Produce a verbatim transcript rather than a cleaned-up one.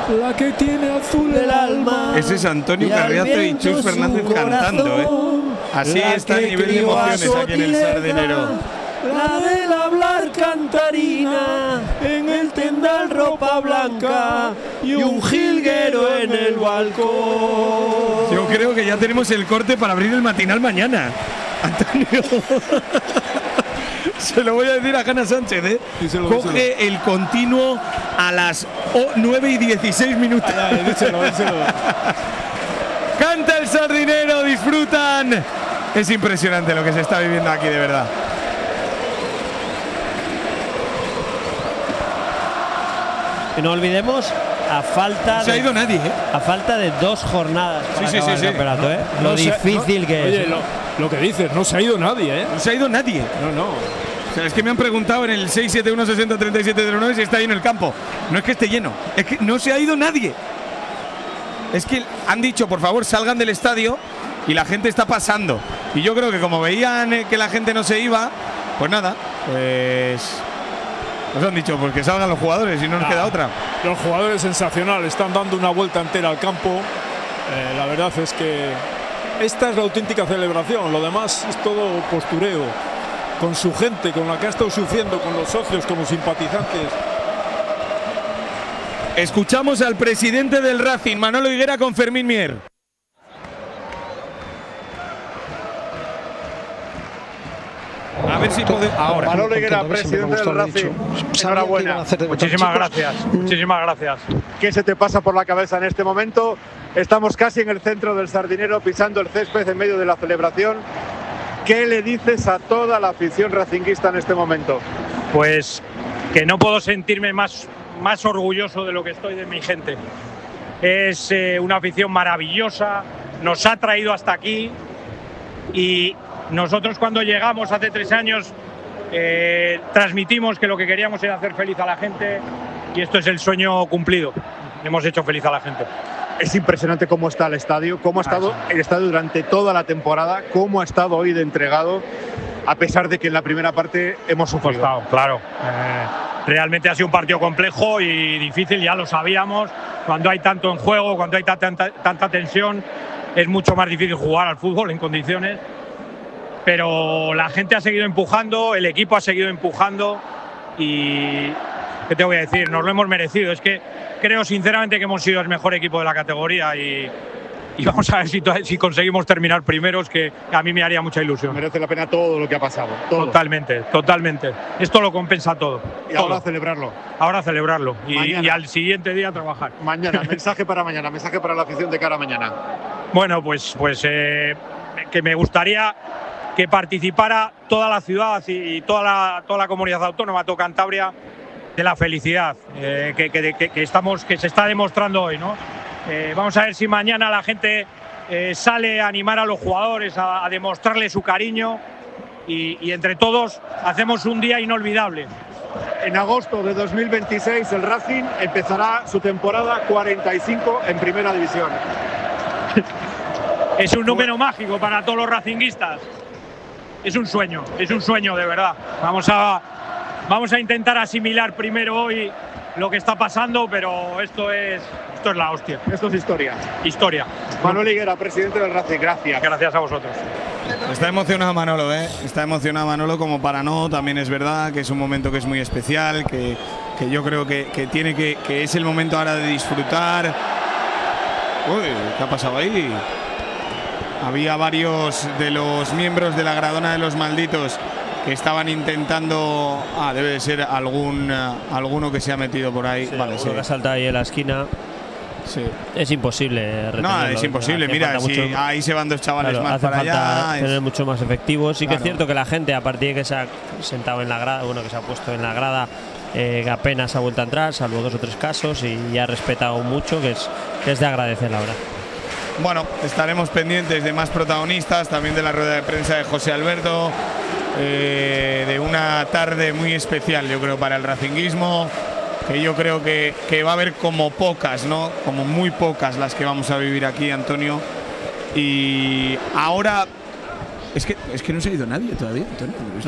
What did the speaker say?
la que tiene azul el alma. Ese es Antonio Carriazo y Chus Fernández cantando, ¿eh? Así está el nivel de emociones aquí en el Sardinero. La del hablar cantarina, en el tendal ropa blanca y un jilguero en el balcón. Yo creo que ya tenemos el corte para abrir el matinal mañana, Antonio. Se lo voy a decir a Hanna Sánchez, ¿eh? Díselo, Coge díselo. el continuo a las nueve y dieciséis minutos. Ay, díselo, díselo. Canta el Sardinero, disfrutan. Es impresionante lo que se está viviendo aquí, de verdad. Y no olvidemos, a falta No se ha de, ido nadie, ¿eh? a falta de dos jornadas para Sí, sí, acabar sí, el sí. campeonato, ¿eh? Lo No se- difícil no- que oye, es. Lo, lo que dices, no se ha ido nadie, ¿eh? No se ha ido nadie. No, no. O sea, es que me han preguntado en el seis siete uno sesenta treinta y siete cero nueve si está ahí en el campo. No es que esté lleno, es que no se ha ido nadie. Es que han dicho, por favor, salgan del estadio y la gente está pasando. Y yo creo que como veían eh, que la gente no se iba, pues nada, pues nos han dicho, pues que salgan los jugadores y no nos Ah, queda otra. Los jugadores sensacionales están dando una vuelta entera al campo. Eh, la verdad es que esta es la auténtica celebración. Lo demás es todo postureo. Con su gente, con la que ha estado sufriendo, con los socios, con los simpatizantes. Escuchamos al presidente del Racing, Manolo Higuera, con Fermín Mier. A ver si podemos. Ahora. Manolo Higuera, presidente del Racing. Enhorabuena. Muchísimas gracias, muchísimas gracias. ¿Qué se te pasa por la cabeza en este momento? Estamos casi en el centro del Sardinero, pisando el césped en medio de la celebración. ¿Qué le dices a toda la afición racinguista en este momento? Pues que no puedo sentirme más, más orgulloso de lo que estoy de mi gente. Es eh, una afición maravillosa, nos ha traído hasta aquí y nosotros cuando llegamos hace tres años eh, transmitimos que lo que queríamos era hacer feliz a la gente y esto es el sueño cumplido. Hemos hecho feliz a la gente. Es impresionante cómo está el estadio, cómo ha estado el estadio durante toda la temporada, cómo ha estado hoy de entregado, a pesar de que en la primera parte hemos sufrido. Costado, claro. Eh, realmente ha sido un partido complejo y difícil, ya lo sabíamos. Cuando hay tanto en juego, cuando hay tanta, tanta tensión, es mucho más difícil jugar al fútbol en condiciones. Pero la gente ha seguido empujando, el equipo ha seguido empujando y ¿qué te voy a decir? Nos lo hemos merecido. Es que creo sinceramente que hemos sido el mejor equipo de la categoría y, y vamos a ver si, si conseguimos terminar primeros, que a mí me haría mucha ilusión. Merece la pena todo lo que ha pasado. Todo. Totalmente, totalmente. Esto lo compensa todo. Y todo. ahora a celebrarlo. Ahora a celebrarlo y, Mañana. y al siguiente día a trabajar. Mañana, mensaje para mañana, mensaje para la afición de cara a mañana. Bueno, pues, pues eh, que me gustaría que participara toda la ciudad y toda la, toda la comunidad autónoma, toda Cantabria, de la felicidad eh, que, que, que, que, estamos, que se está demostrando hoy, ¿no? Eh, vamos a ver si mañana la gente eh, sale a animar a los jugadores, a, a demostrarle su cariño y, y entre todos hacemos un día inolvidable. En agosto de dos mil veintiséis el Racing empezará su temporada cuarenta y cinco en Primera División. Es un número mágico para todos los racinguistas. Es un sueño, es un sueño de verdad. Vamos a, vamos a intentar asimilar primero hoy lo que está pasando, pero esto es, esto es la hostia. Esto es historia. Historia. Manuel Higuera, presidente del Racing, gracias. Gracias a vosotros. Está emocionado Manolo, ¿eh? Está emocionado Manolo como para no. También es verdad que es un momento que es muy especial, que, que yo creo que, que tiene que, que es el momento ahora de disfrutar. Uy, ¿qué ha pasado ahí? Había varios de los miembros de la Gradona de los Malditos que estaban intentando. Ah, debe de ser algún uh, alguno que se ha metido por ahí. Sí, vale, sí. que ha saltado ahí en la esquina. Sí. Es imposible retenerlo. No, es imposible. Hace Mira, falta si mucho, ahí se van dos chavales claro, más hace para falta allá. tener es- mucho más efectivos. Sí que Claro. es cierto que la gente, a partir de que se ha sentado en la grada, bueno, que se ha puesto en la grada, eh, que apenas ha vuelto a entrar, salvo dos o tres casos, y ya ha respetado mucho, que es, que es de agradecer, la verdad. Bueno, estaremos pendientes de más protagonistas, también de la rueda de prensa de José Alberto, eh, de una tarde muy especial, yo creo, para el racinguismo, que yo creo que, que va a haber como pocas, ¿no? Como muy pocas las que vamos a vivir aquí, Antonio. Y ahora es que, es que no se ha ido nadie todavía, Antonio.